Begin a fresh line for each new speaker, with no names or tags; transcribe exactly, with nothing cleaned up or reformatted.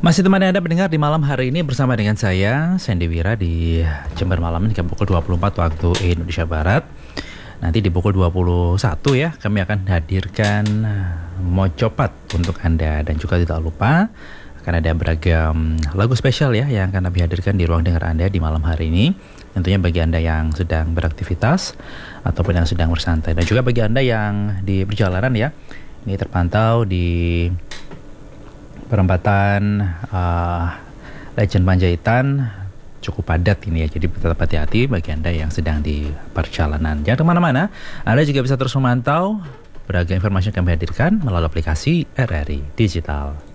Masih temani Anda mendengar di malam hari ini bersama dengan saya, Sandy Wira di Jember Malam hingga pukul dua puluh empat waktu Indonesia Barat. Nanti di pukul dua puluh satu ya, kami akan hadirkan Mojopat untuk Anda. Dan juga tidak lupa akan ada beragam lagu spesial ya yang akan kami hadirkan di ruang dengar Anda di malam hari ini. Tentunya bagi Anda yang sedang beraktivitas ataupun yang sedang bersantai. Dan juga bagi Anda yang di perjalanan ya, ini terpantau di perempatan uh, Legend Panjaitan cukup padat ini ya, jadi tetap hati-hati bagi Anda yang sedang di perjalanan. Jangan kemana-mana, Anda juga bisa terus memantau beragam informasi yang kami hadirkan melalui aplikasi R R I Digital.